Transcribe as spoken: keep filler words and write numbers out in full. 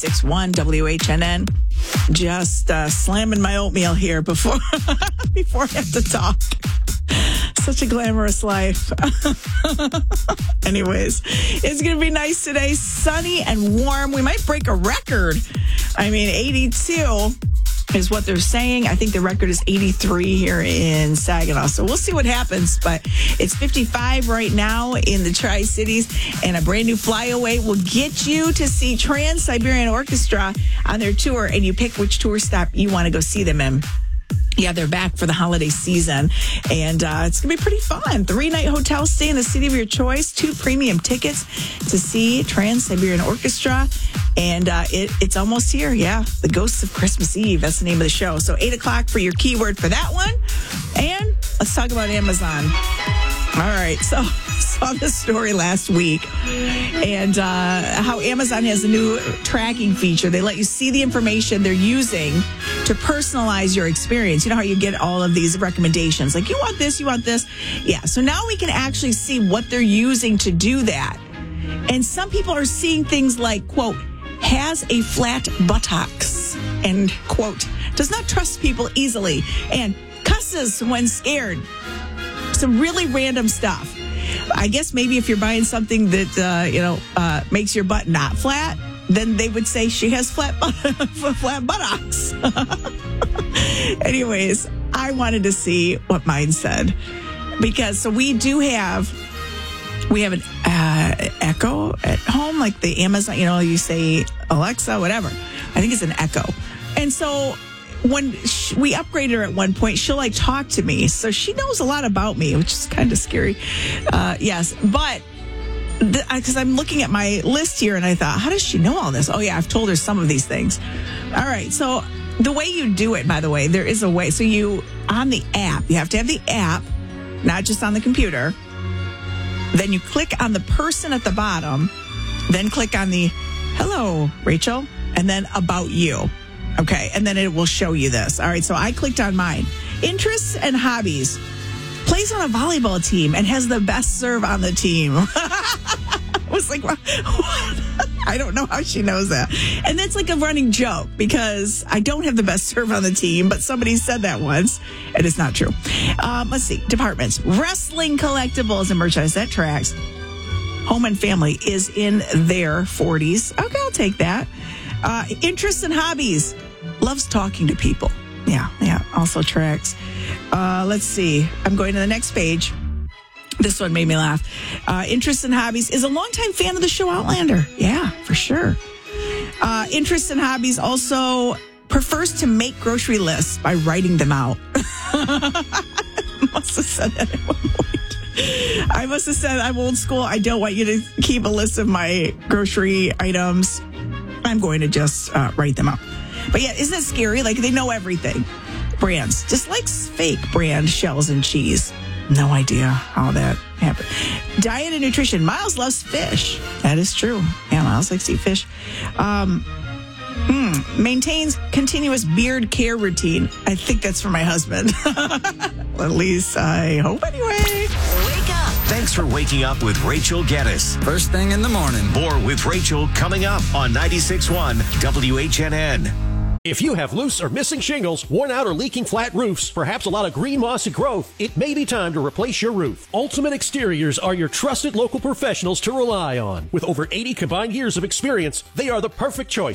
six one W H N N. Just uh, slamming my oatmeal here before before I have to talk. Such a glamorous life. Anyways, it's going to be nice today. Sunny and warm. We might break a record. I mean, eighty-two is what they're saying. I think the record is eighty-three here in Saginaw. So we'll see what happens. But it's fifty-five right now in the Tri-Cities. And a brand new flyaway will get you to see Trans-Siberian Orchestra on their tour. And you pick which tour stop you want to go see them in. Yeah, they're back for the holiday season, and uh, it's going to be pretty fun. Three-night hotel stay in the city of your choice, two premium tickets to see Trans-Siberian Orchestra, and uh, it, it's almost here. Yeah, The Ghosts of Christmas Eve. That's the name of the show. So eight o'clock for your keyword for that one, and let's talk about Amazon. All right, so saw this story last week, and uh, how Amazon has a new tracking feature. They let you see the information they're using to personalize your experience. You know how you get all of these recommendations, like you want this, you want this. Yeah, so now we can actually see what they're using to do that. And some people are seeing things like, quote, has a flat buttocks, end quote, does not trust people easily, and cusses when scared. Some really random stuff. I guess maybe if you're buying something that, uh, you know, uh, makes your butt not flat, then they would say she has flat, butt- flat buttocks. Anyways, I wanted to see what mine said. Because, so we do have, we have an uh, Echo at home, like the Amazon, you know, you say Alexa, whatever. I think it's an Echo. And so when she, we upgraded her at one point, she'll like talk to me. So she knows a lot about me, which is kind of scary. Uh, yes. But because I'm looking at my list here and I thought, how does she know all this? Oh, yeah, I've told her some of these things. All right. So the way you do it, by the way, there is a way. So you, on the app, you have to have the app, not just on the computer. Then you click on the person at the bottom, then click on the hello, Rachel, and then about you. Okay, and then it will show you this. All right, so I clicked on mine. Interests and hobbies. Plays on a volleyball team and has the best serve on the team. I was like, what? I don't know how she knows that. And that's like a running joke because I don't have the best serve on the team, but somebody said that once, and it's not true. Um, let's see. Departments. Wrestling collectibles and merchandise. That tracks. Home and family is in their forties. Okay, I'll take that. Uh, interests and hobbies. Loves talking to people. Yeah, yeah, also tracks. Uh, let's see. I'm going to the next page. This one made me laugh. Uh, interests and hobbies is a longtime fan of the show Outlander. Yeah, for sure. Uh, interests and hobbies also prefers to make grocery lists by writing them out. Must have said that at one point. I must have said, I'm old school. I don't want you to keep a list of my grocery items. I'm going to just uh, write them out. But yeah, isn't it scary? Like, they know everything. Brands. Just like fake brand shells and cheese. No idea how that happened. Diet and nutrition. Miles loves fish. That is true. Yeah, Miles likes to eat fish. Um, mm, maintains continuous beard care routine. I think that's for my husband. Well, at least I hope anyway. Wake up. Thanks for waking up with Rachel Geddes. First thing in the morning. More with Rachel coming up on ninety-six point one W H N N. If you have loose or missing shingles, worn out or leaking flat roofs, perhaps a lot of green mossy growth, it may be time to replace your roof. Ultimate Exteriors are your trusted local professionals to rely on. With over eighty combined years of experience, they are the perfect choice